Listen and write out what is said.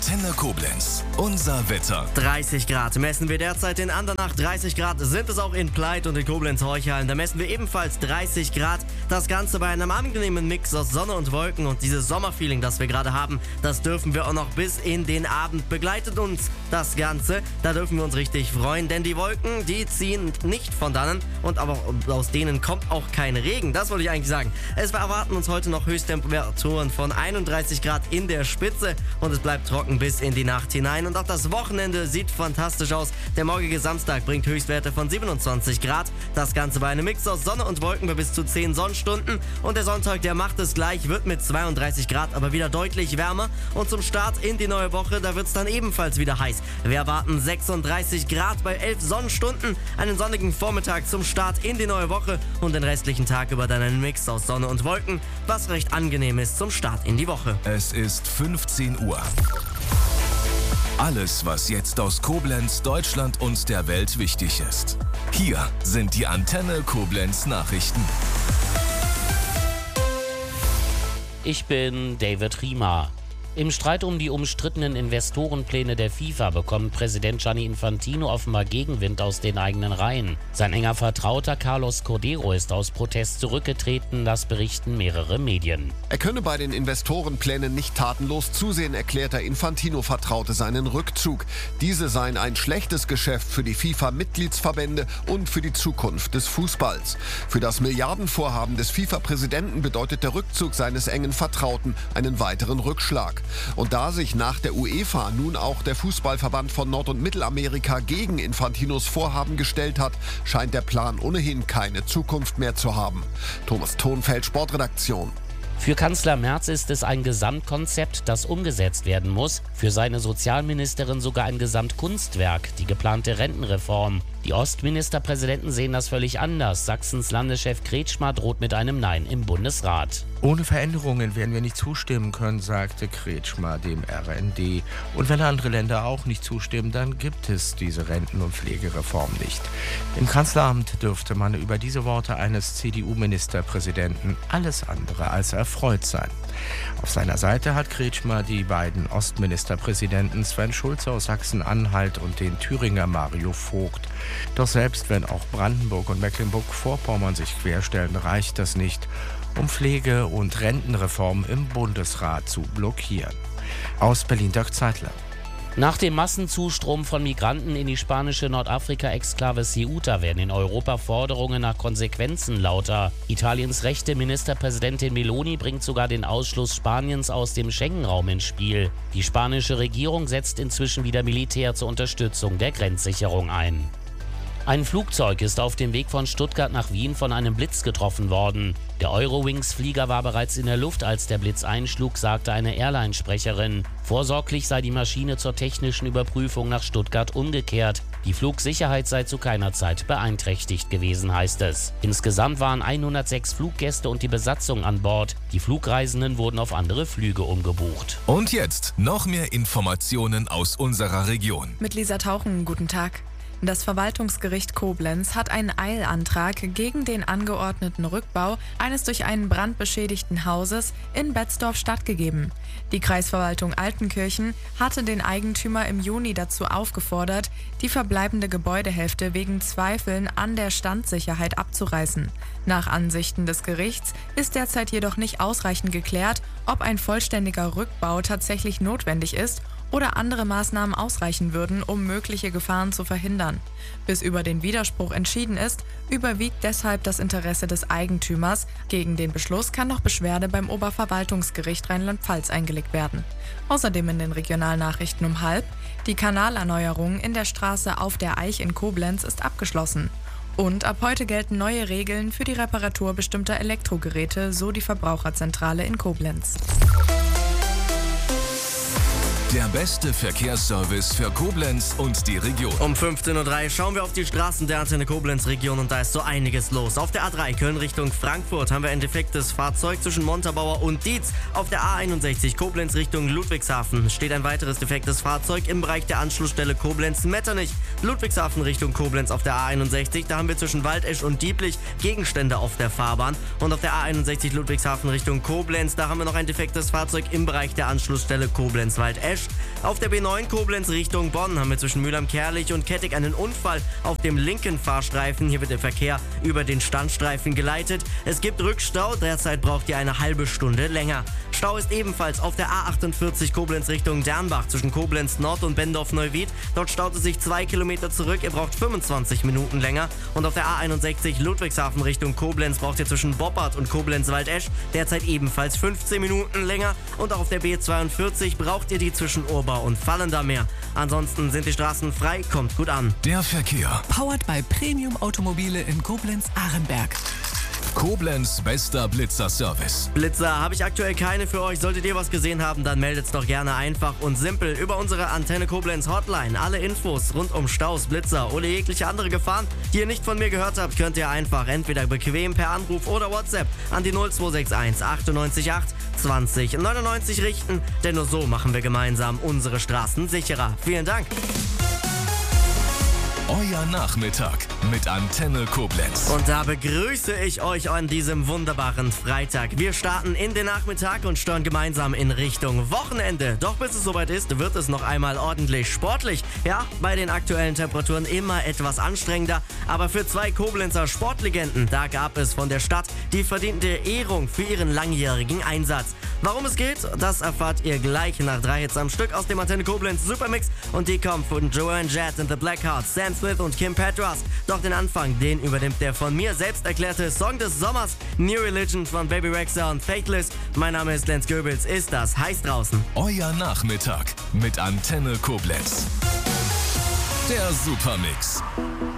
Antenne Koblenz. Unser Wetter. 30 Grad messen wir derzeit in Andernach. 30 Grad sind es auch in Pleit und in Koblenz-Heuchallen. Da messen wir ebenfalls 30 Grad. Das Ganze bei einem angenehmen Mix aus Sonne und Wolken. Und dieses Sommerfeeling, das wir gerade haben, das dürfen wir auch noch bis in den Abend. Begleitet uns das Ganze. Da dürfen wir uns richtig freuen, denn die Wolken, die ziehen nicht von dannen. Und aber aus denen kommt auch kein Regen. Das wollte ich eigentlich sagen. Es erwarten uns heute noch Höchsttemperaturen von 31 Grad in der Spitze. Und es bleibt trocken bis in die Nacht hinein. Und auch das Wochenende sieht fantastisch aus. Der morgige Samstag bringt Höchstwerte von 27 Grad. Das Ganze bei einem Mix aus Sonne und Wolken bei bis zu 10 Sonnenstunden. Und der Sonntag, der macht es gleich, wird mit 32 Grad aber wieder deutlich wärmer. Und zum Start in die neue Woche, da wird es dann ebenfalls wieder heiß. Wir erwarten 36 Grad bei 11 Sonnenstunden. Einen sonnigen Vormittag zum Start in die neue Woche. Und den restlichen Tag über dann einen Mix aus Sonne und Wolken, was recht angenehm ist zum Start in die Woche. Es ist 15 Uhr. Alles, was jetzt aus Koblenz, Deutschland und der Welt wichtig ist. Hier sind die Antenne Koblenz Nachrichten. Ich bin David Riemer. Im Streit um die umstrittenen Investorenpläne der FIFA bekommt Präsident Gianni Infantino offenbar Gegenwind aus den eigenen Reihen. Sein enger Vertrauter Carlos Cordeiro ist aus Protest zurückgetreten, das berichten mehrere Medien. Er könne bei den Investorenplänen nicht tatenlos zusehen, erklärt der Infantino-Vertraute seinen Rückzug. Diese seien ein schlechtes Geschäft für die FIFA-Mitgliedsverbände und für die Zukunft des Fußballs. Für das Milliardenvorhaben des FIFA-Präsidenten bedeutet der Rückzug seines engen Vertrauten einen weiteren Rückschlag. Und da sich nach der UEFA nun auch der Fußballverband von Nord- und Mittelamerika gegen Infantinos Vorhaben gestellt hat, scheint der Plan ohnehin keine Zukunft mehr zu haben. Thomas Thonfeld, Sportredaktion. Für Kanzler Merz ist es ein Gesamtkonzept, das umgesetzt werden muss. Für seine Sozialministerin sogar ein Gesamtkunstwerk, die geplante Rentenreform. Die Ostministerpräsidenten sehen das völlig anders. Sachsens Landeschef Kretschmer droht mit einem Nein im Bundesrat. Ohne Veränderungen werden wir nicht zustimmen können, sagte Kretschmer dem RND. Und wenn andere Länder auch nicht zustimmen, dann gibt es diese Renten- und Pflegereform nicht. Im Kanzleramt dürfte man über diese Worte eines CDU-Ministerpräsidenten alles andere als erfreut sein. Auf seiner Seite hat Kretschmer die beiden Ostministerpräsidenten Sven Schulze aus Sachsen-Anhalt und den Thüringer Mario Vogt. Doch selbst wenn auch Brandenburg und Mecklenburg-Vorpommern sich querstellen, reicht das nicht, um Pflege- und Rentenreform im Bundesrat zu blockieren. Aus Berlin, Dirk Zeitler. Nach dem Massenzustrom von Migranten in die spanische Nordafrika-Exklave Ceuta werden in Europa Forderungen nach Konsequenzen lauter. Italiens rechte Ministerpräsidentin Meloni bringt sogar den Ausschluss Spaniens aus dem Schengen-Raum ins Spiel. Die spanische Regierung setzt inzwischen wieder Militär zur Unterstützung der Grenzsicherung ein. Ein Flugzeug ist auf dem Weg von Stuttgart nach Wien von einem Blitz getroffen worden. Der Eurowings-Flieger war bereits in der Luft, als der Blitz einschlug, sagte eine Airline-Sprecherin. Vorsorglich sei die Maschine zur technischen Überprüfung nach Stuttgart umgekehrt. Die Flugsicherheit sei zu keiner Zeit beeinträchtigt gewesen, heißt es. Insgesamt waren 106 Fluggäste und die Besatzung an Bord. Die Flugreisenden wurden auf andere Flüge umgebucht. Und jetzt noch mehr Informationen aus unserer Region. Mit Lisa Tauchen, guten Tag. Das Verwaltungsgericht Koblenz hat einen Eilantrag gegen den angeordneten Rückbau eines durch einen Brand beschädigten Hauses in Betzdorf stattgegeben. Die Kreisverwaltung Altenkirchen hatte den Eigentümer im Juni dazu aufgefordert, die verbleibende Gebäudehälfte wegen Zweifeln an der Standsicherheit abzureißen. Nach Ansichten des Gerichts ist derzeit jedoch nicht ausreichend geklärt, ob ein vollständiger Rückbau tatsächlich notwendig ist oder andere Maßnahmen ausreichen würden, um mögliche Gefahren zu verhindern. Bis über den Widerspruch entschieden ist, überwiegt deshalb das Interesse des Eigentümers. Gegen den Beschluss kann noch Beschwerde beim Oberverwaltungsgericht Rheinland-Pfalz eingelegt werden. Außerdem in den Regionalnachrichten um 12:30: Die Kanalerneuerung in der Straße Auf der Eich in Koblenz ist abgeschlossen. Und ab heute gelten neue Regeln für die Reparatur bestimmter Elektrogeräte, so die Verbraucherzentrale in Koblenz. Der beste Verkehrsservice für Koblenz und die Region. Um 15:03 Uhr schauen wir auf die Straßen der Antenne Koblenz-Region und da ist so einiges los. Auf der A3 Köln Richtung Frankfurt haben wir ein defektes Fahrzeug zwischen Montabaur und Dietz. Auf der A61 Koblenz Richtung Ludwigshafen steht ein weiteres defektes Fahrzeug im Bereich der Anschlussstelle Koblenz-Metternich. Ludwigshafen Richtung Koblenz auf der A61, da haben wir zwischen Waldesch und Dieblich Gegenstände auf der Fahrbahn. Und auf der A61 Ludwigshafen Richtung Koblenz, da haben wir noch ein defektes Fahrzeug im Bereich der Anschlussstelle Koblenz-Waldesch. Esch. Auf der B9 Koblenz Richtung Bonn haben wir zwischen Mülheim-Kärlich und Kettig einen Unfall auf dem linken Fahrstreifen. Hier wird der Verkehr über den Standstreifen geleitet. Es gibt Rückstau, derzeit braucht ihr eine halbe Stunde länger. Stau ist ebenfalls auf der A48 Koblenz Richtung Dernbach zwischen Koblenz Nord und Bendorf-Neuwied. Dort staut es sich 2 Kilometer zurück, ihr braucht 25 Minuten länger. Und auf der A61 Ludwigshafen Richtung Koblenz braucht ihr zwischen Boppard und Koblenz-Waldesch derzeit ebenfalls 15 Minuten länger. Und auch auf der B42 braucht ihr die zwischen Urbau und Vallendar. Ansonsten sind die Straßen frei, kommt gut an. Der Verkehr. Powered by Premium Automobile in Koblenz-Ahrenberg. Koblenz bester Blitzer-Service. Blitzer habe ich aktuell keine für euch. Solltet ihr was gesehen haben, dann meldet's doch gerne einfach und simpel über unsere Antenne Koblenz Hotline. Alle Infos rund um Staus, Blitzer oder jegliche andere Gefahren, die ihr nicht von mir gehört habt, könnt ihr einfach entweder bequem per Anruf oder WhatsApp an die 0261 98 8 20 99 richten. Denn nur so machen wir gemeinsam unsere Straßen sicherer. Vielen Dank. Euer Nachmittag mit Antenne Koblenz. Und da begrüße ich euch an diesem wunderbaren Freitag. Wir starten in den Nachmittag und steuern gemeinsam in Richtung Wochenende. Doch bis es soweit ist, wird es noch einmal ordentlich sportlich. Ja, bei den aktuellen Temperaturen immer etwas anstrengender. Aber für 2 Koblenzer Sportlegenden, da gab es von der Stadt die verdiente Ehrung für ihren langjährigen Einsatz. Warum es geht, das erfahrt ihr gleich nach 3 Hits am Stück aus dem Antenne Koblenz Supermix. Und die kommen von Joanne Jett and the Blackhearts, Sam Smith und Kim Petras. Doch den Anfang, den übernimmt der von mir selbst erklärte Song des Sommers, New Religion von Baby Rexha und Faithless. Mein Name ist Lenz Goebels, ist das heiß draußen. Euer Nachmittag mit Antenne Koblenz. Der Supermix.